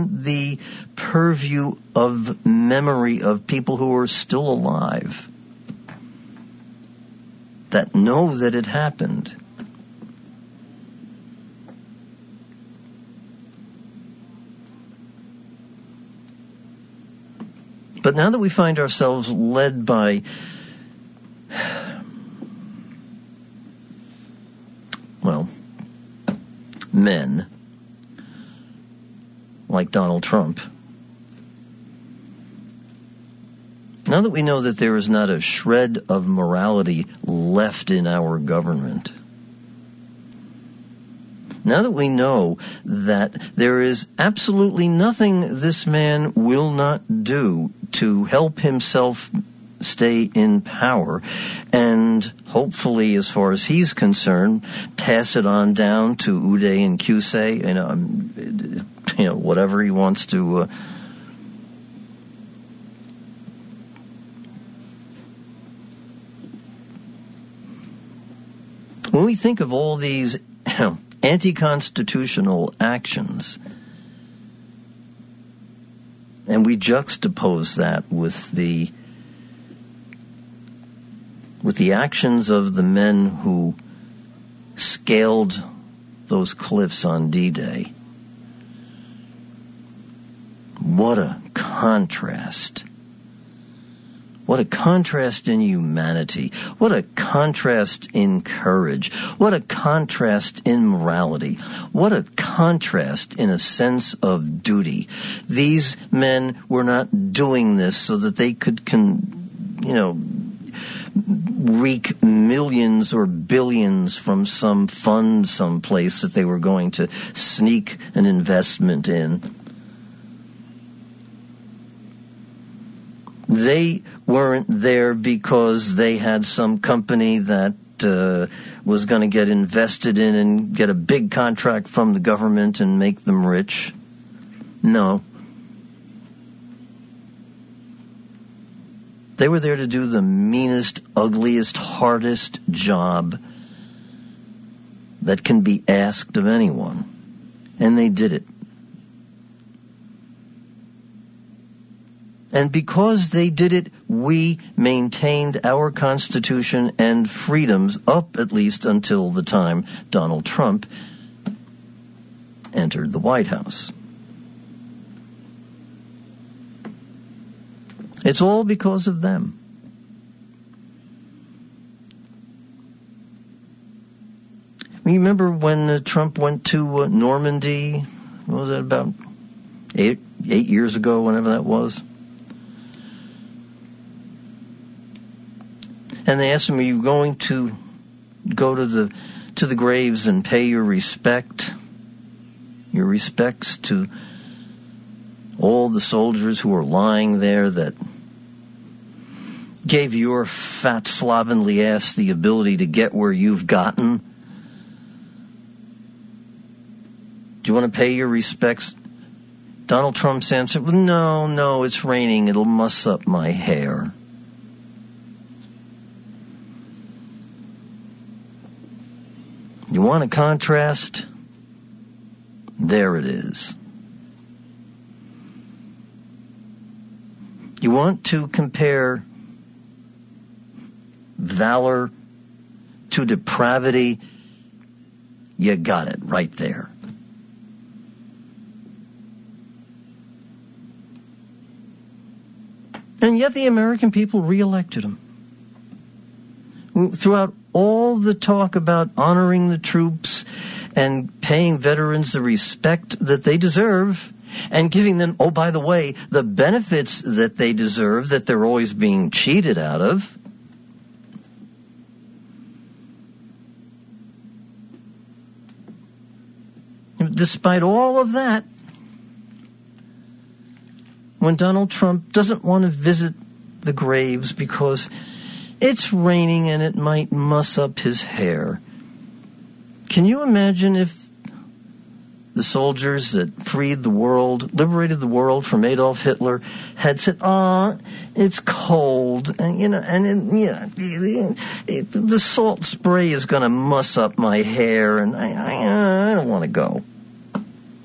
within the purview of memory of people who are still alive, that know that it happened. But now that we find ourselves led by men like Donald Trump, now that we know that there is not a shred of morality left in our government, now that we know that there is absolutely nothing this man will not do to help himself stay in power, and hopefully, as far as he's concerned, pass it on down to Uday and Qusay, whatever he wants to. When we think of all these anti-constitutional actions, and we juxtapose that with the actions of the men who scaled those cliffs on D-Day, what a contrast. What a contrast in humanity. What a contrast in courage. What a contrast in morality. What a contrast in a sense of duty. These men were not doing this so that they could, wreak millions or billions from some fund someplace that they were going to sneak an investment in. They weren't there because they had some company that was going to get invested in and get a big contract from the government and make them rich. No. They were there to do the meanest, ugliest, hardest job that can be asked of anyone. And they did it. And because they did it, we maintained our Constitution and freedoms up at least until the time Donald Trump entered the White House. It's all because of them. Remember when Trump went to Normandy? What was that, about 8 years ago, whenever that was? And they asked him, "Are you going to go to the graves and pay your respects to all the soldiers who are lying there that gave your fat, slovenly ass the ability to get where you've gotten? Do you want to pay your respects?" Donald Trump's answer, no, it's raining. It'll muss up my hair. You want a contrast? There it is. You want to compare valor to depravity? You got it right there. And yet the American people reelected him. Throughout all the talk about honoring the troops and paying veterans the respect that they deserve and giving them, oh, by the way, the benefits that they deserve that they're always being cheated out of, despite all of that, when Donald Trump doesn't want to visit the graves because it's raining and it might muss up his hair, can you imagine if the soldiers that freed the world, liberated the world from Adolf Hitler, had said, it's cold, and the salt spray is going to muss up my hair, and I don't want to go.